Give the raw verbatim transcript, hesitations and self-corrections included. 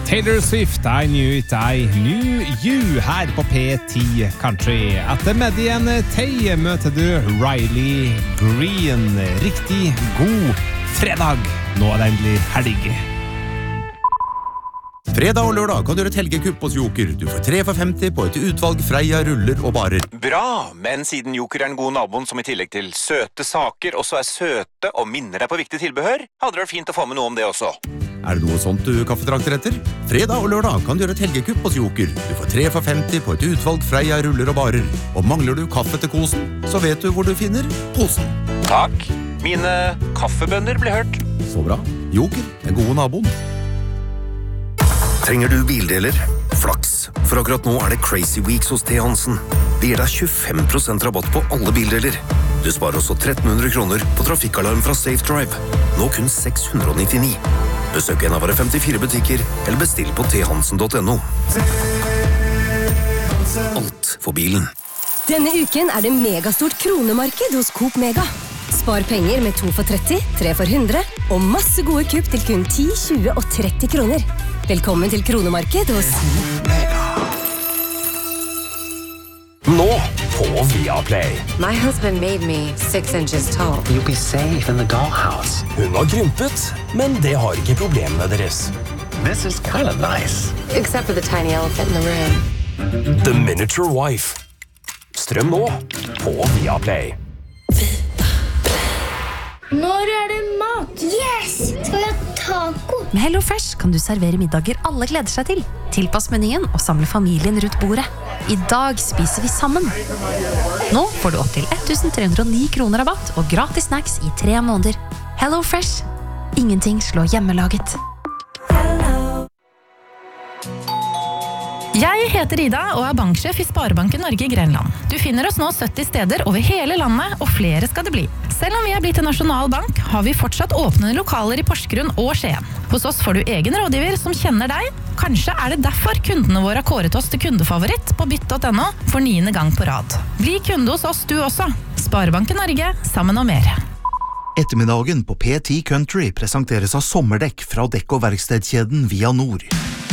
Taylor Swift, I knew it, I knew you, her på P ti Country. Etter Medien Tay møter du Riley Green. Riktig god fredag. Nå er det endelig helg. Fredag og lørdag kan du gjøre et helgekupp hos Joker. Du får tre for femti på et utvalg Freia, ruller og barer. Bra, men siden Joker er den gode naboen som i tillegg til søte saker også er søte og minner deg på viktig tilbehør, hadde det vært fint å få med noe om det også. Er det noe sånt du kaffetrakter etter? Fredag og lørdag kan du gjøre et helgekupp hos Joker. Du får tre for femti på et utvalg Freia, ruller og barer. Og mangler du kaffe til kosen, så vet du hvor du finner posen. Takk. Mine kaffebønner ble hørt. Så bra. Joker, den gode naboen. Trenger du bildeler? Flaks, for akkurat nå er det Crazy Weeks hos T. Hansen. Det gir deg tjuefem prosent rabatt på alle bildeler. Du sparer også tretten hundre kroner på trafikkalarm fra Safe Drive. Nå kun seks hundre nittini. Besøk en av våre femtifire butikker, eller bestill på t hansen punktum no. Alt for bilen. Denne uken er det megastort kronemarked hos Coop Mega. Spar penger med to for tretti, tre for hundre, og masse gode kupp til kun ti, tjue og tretti kroner. Velkommen til kronemarked hos Mega. Nå på Viaplay. My husband made me six inches tall. You'll be safe in the dollhouse. Hun har krympet, men det har ikke problemene deres. This is kind of nice. Except for the tiny elephant in the room. The Miniature Wife. Strøm nå på Viaplay. Når er det mat? Yes! Skal vi ha taco? Med Hello Fresh kan du servere middager alle gleder seg til. Tilpass menyen og samle familien rundt bordet. I dag spiser vi sammen. Nå får du opp til elleve hundre og ni kroner rabatt og gratis snacks i tre måneder. Hello Fresh. Ingenting slår hjemmelaget. Jeg heter Ida og er banksjef i Sparebanken Norge i Grenland. Du finner oss nå sytti steder over hele landet, og flere skal det bli. Selv om vi er blitt en nasjonal bank, har vi fortsatt åpne lokaler i Porsgrunn og Skien. Hos oss får du egen rådgiver som kjenner deg. Kanskje er det derfor kundene våre har kåret oss til kundefavoritt på bytt punktum no for niende gang på rad. Bli kunde hos oss du også. Sparebanken Norge, sammen og mer. Ettermiddagen på P ti Country presenteres av sommerdekk fra dekk- og verkstedkjeden Via Nord.